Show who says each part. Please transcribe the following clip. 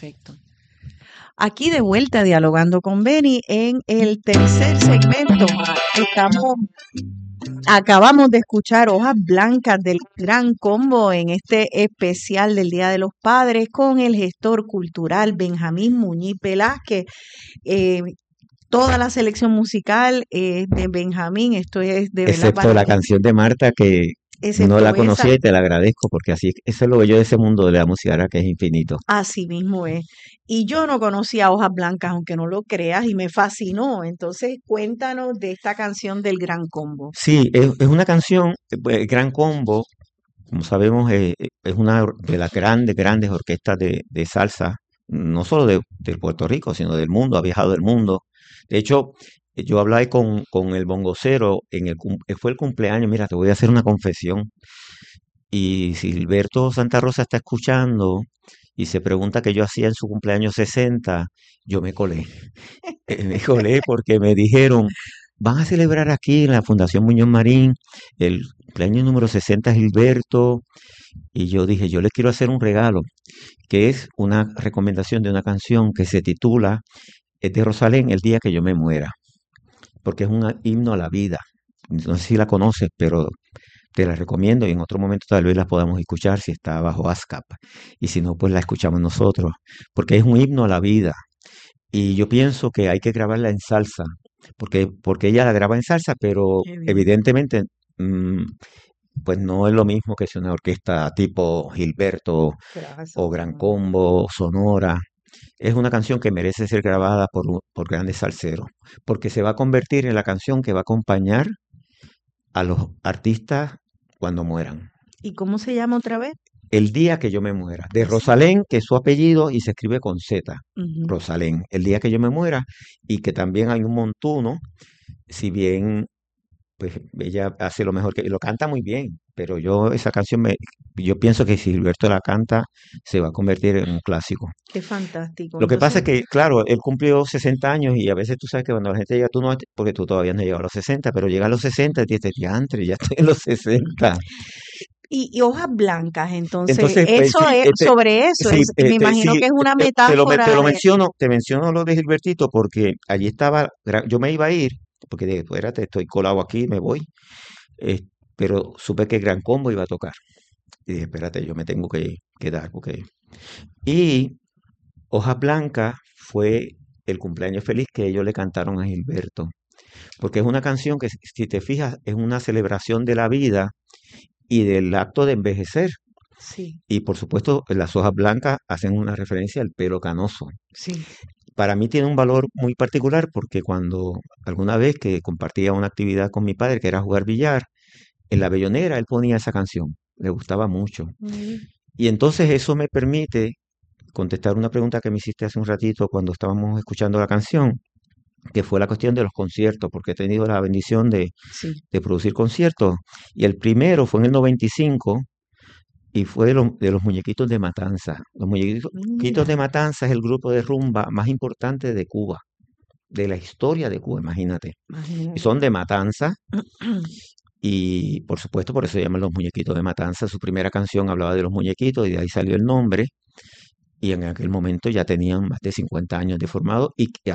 Speaker 1: Perfecto. Aquí de vuelta dialogando con Beni en el tercer segmento. Estamos, acabamos de escuchar Hojas Blancas del Gran Combo en este especial del Día de los Padres con el gestor cultural Benjamín Muñiz Velázquez. Eh, Toda la selección musical de Benjamín, esto es de verdad
Speaker 2: Excepto
Speaker 1: para
Speaker 2: la
Speaker 1: ti,
Speaker 2: canción de Marta que no la
Speaker 1: excepto esa.
Speaker 2: conocía y te la agradezco porque así, eso es lo bello de ese mundo de la música, ahora que es infinito.
Speaker 1: Así mismo es. Y yo no conocía Hojas Blancas, aunque no lo creas, y me fascinó. Entonces, cuéntanos de esta canción del Gran Combo.
Speaker 2: Sí, es una canción, pues, Gran Combo, como sabemos, es una de las grandes orquestas de salsa, no solo de Puerto Rico, sino del mundo, ha viajado del mundo. De hecho, yo hablé con el bongocero, fue el cumpleaños, mira, te voy a hacer una confesión. Y Silberto Santa Rosa está escuchando y se pregunta qué yo hacía en su cumpleaños 60, yo me colé. Me colé porque me dijeron, van a celebrar aquí en la Fundación Muñoz Marín el cumpleaños número 60 de Gilberto. Y yo dije, yo les quiero hacer un regalo, que es una recomendación de una canción que se titula, es de Rosalén, El día que yo me muera, porque es un himno a la vida. No sé si la conoces, pero te la recomiendo y en otro momento tal vez la podamos escuchar si está bajo ASCAP. Y si no, pues la escuchamos nosotros, porque es un himno a la vida. Y yo pienso que hay que grabarla en salsa, porque ella la graba en salsa, pero
Speaker 1: Qué bien.
Speaker 2: evidentemente mm, pues no es lo mismo que si una orquesta tipo Gilberto
Speaker 1: Gracias.
Speaker 2: o Gran Combo, Sonora. Es una canción que merece ser grabada por grandes salseros, porque se va a convertir en la canción que va a acompañar a los artistas cuando mueran.
Speaker 1: ¿Y cómo se llama otra vez?
Speaker 2: El día que yo me muera, de
Speaker 1: Esa.
Speaker 2: Rosalén, que es su apellido y se escribe con Z,
Speaker 1: Ujú.
Speaker 2: Rosalén, el día que yo me muera, y que también hay un montuno, si bien pues ella hace lo mejor que lo canta muy bien, pero yo pienso que si Gilberto la canta se va a convertir en un clásico.
Speaker 1: Qué fantástico.
Speaker 2: Lo que pasa
Speaker 1: Entonces,
Speaker 2: es que, claro, él cumplió 60 años y a veces tú sabes que cuando la gente llega, tú no, porque tú todavía no has llegado a los 60, pero llega a los 60 y dices, diantre, ya estoy en los 60.
Speaker 1: y Hojas Blancas, entonces,
Speaker 2: Entonces, pues
Speaker 1: eso
Speaker 2: sí,
Speaker 1: es, sobre eso,
Speaker 2: sí,
Speaker 1: es, me imagino que es una
Speaker 2: te
Speaker 1: metáfora
Speaker 2: lo
Speaker 1: de,
Speaker 2: menciono, te menciono lo de Gilbertito porque allí estaba, yo me iba a ir, porque dije, espérate, estoy colado aquí, me voy, eh, pero supe que Gran Combo iba a tocar. Y dije, espérate, yo me tengo que quedar, porque... Y Hojas Blancas fue el cumpleaños feliz que ellos le cantaron a Gilberto, porque es una canción que, si te fijas, es una celebración de la vida y del acto de envejecer.
Speaker 1: sí,
Speaker 2: Y por supuesto, las hojas blancas hacen una referencia al pelo canoso.
Speaker 1: sí.
Speaker 2: Para mí tiene un valor muy particular porque cuando alguna vez que compartía una actividad con mi padre, que era jugar billar, en la bellonera él ponía esa canción, le gustaba mucho.
Speaker 1: Mm.
Speaker 2: Y entonces eso me permite contestar una pregunta que me hiciste hace un ratito cuando estábamos escuchando la canción, que fue la cuestión de los conciertos, porque he tenido la bendición
Speaker 1: Sí.
Speaker 2: de producir conciertos. Y el primero fue en el 95 y fue de los muñequitos de Matanza. Los muñequitos de
Speaker 1: Mira,
Speaker 2: Matanza es el grupo de rumba más importante de Cuba, de la historia de Cuba, imagínate. Y
Speaker 1: imagínate.
Speaker 2: son de Matanza y por supuesto por eso se llaman los muñequitos de Matanza. Su primera canción hablaba de los muñequitos y de ahí salió el nombre. Y en aquel momento ya tenían más de 50 años de formado y